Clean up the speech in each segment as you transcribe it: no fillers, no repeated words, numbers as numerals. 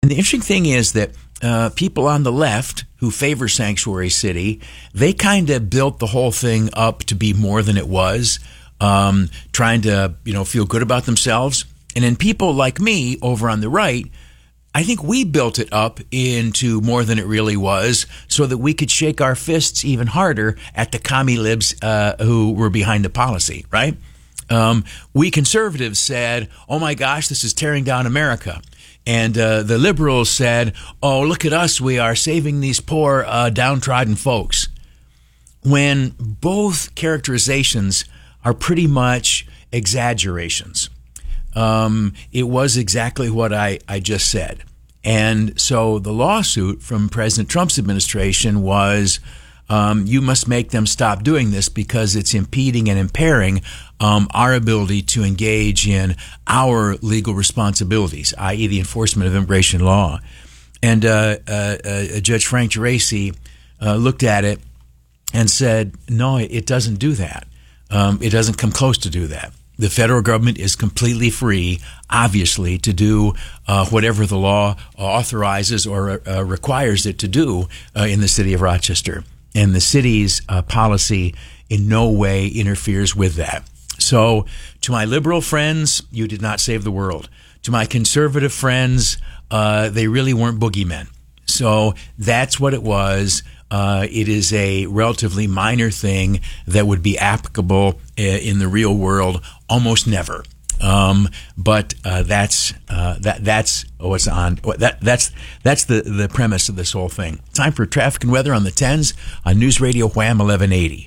the interesting thing is that people on the left who favor Sanctuary City, they kind of built the whole thing up to be more than it was, trying to, feel good about themselves. And then people like me over on the right, I think we built it up into more than it really was so that we could shake our fists even harder at the commie libs who were behind the policy, right? We conservatives said, oh my gosh, this is tearing down America. And the liberals said, oh, look at us, we are saving these poor downtrodden folks. When both characterizations are pretty much exaggerations. It was exactly what I just said. And so the lawsuit from President Trump's administration was, you must make them stop doing this because it's impeding and impairing our ability to engage in our legal responsibilities, i.e. the enforcement of immigration law. And Judge Frank Geraci looked at it and said, no, it doesn't do that. It doesn't come close to do that. The federal government is completely free, obviously, to do whatever the law authorizes or requires it to do in the city of Rochester. And the city's policy in no way interferes with that. So to my liberal friends, you did not save the world. To my conservative friends, they really weren't boogeymen. So that's what it was. It is a relatively minor thing that would be applicable in the real world almost never. But that's what's on. That's the premise of this whole thing. Time for traffic and weather on the 10s on News Radio Wham 1180.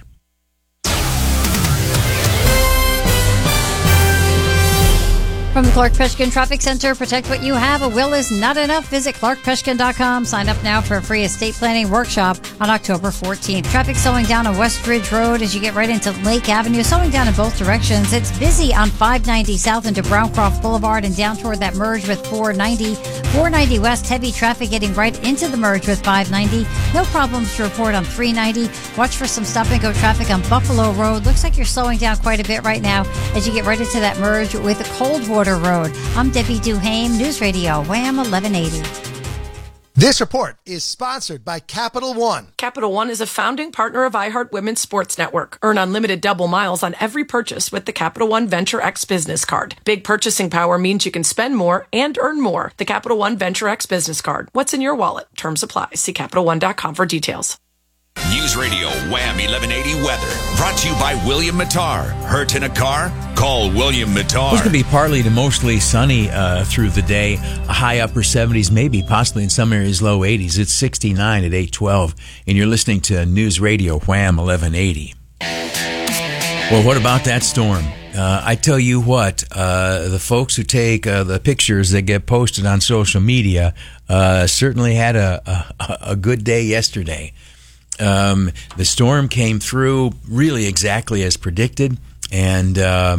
From the Clark Peshkin Traffic Center, protect what you have. A will is not enough. Visit clarkpeshkin.com. Sign up now for a free estate planning workshop on October 14th. Traffic slowing down on West Ridge Road as you get right into Lake Avenue, slowing down in both directions. It's busy on 590 south into Browncroft Boulevard and down toward that merge with 490. 490 west, heavy traffic getting right into the merge with 590. No problems to report on 390. Watch for some stop-and-go traffic on Buffalo Road. Looks like you're slowing down quite a bit right now as you get right into that merge with Coldwater Road. I'm Debbie Duhame, News Radio Wham 1180. This report is sponsored by Capital One. Capital One is a founding partner of iHeart Women's Sports Network. Earn unlimited double miles on every purchase with the Capital One Venture X Business Card. Big purchasing power means you can spend more and earn more. The Capital One Venture X Business Card. What's in your wallet? Terms apply. See CapitalOne.com for details. News Radio Wham 1180 weather. Brought to you by William Mattar. Hurt in a car? Call William Mattar. It's going to be partly to mostly sunny through the day. A high upper 70s, maybe possibly in some areas low 80s. It's 69 at 812. And you're listening to News Radio Wham 1180. Well, what about that storm? I tell you what, the folks who take the pictures that get posted on social media certainly had a good day yesterday. The storm came through really exactly as predicted, and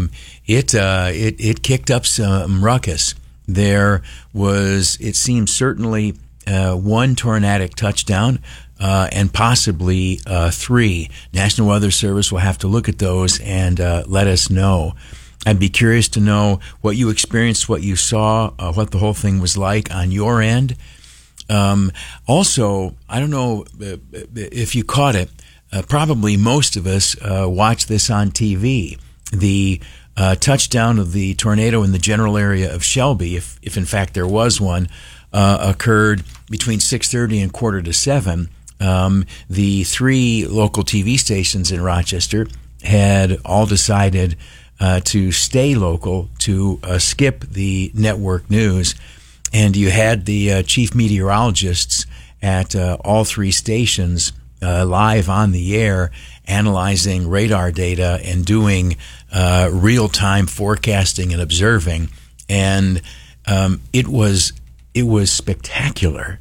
it kicked up some ruckus. There was, it seems, certainly one tornadic touchdown and possibly three. National Weather Service will have to look at those and let us know. I'd be curious to know what you experienced, what you saw, what the whole thing was like on your end. Also, I don't know if you caught it, probably most of us watched this on TV. The touchdown of the tornado in the general area of Shelby, if in fact there was one, occurred between 6:30 and 6:45. The three local TV stations in Rochester had all decided to stay local, to skip the network news. And you had the chief meteorologists at all three stations live on the air analyzing radar data and doing real-time forecasting and observing. And it was spectacular.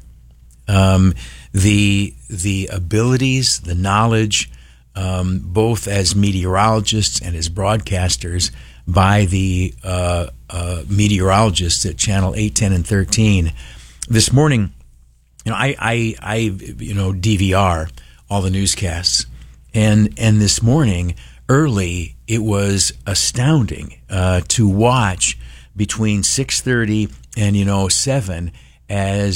The abilities, the knowledge, both as meteorologists and as broadcasters, by the meteorologists at Channel 8, 10, and 13. This morning, I DVR all the newscasts, and this morning early it was astounding to watch between 6:30 and 7 as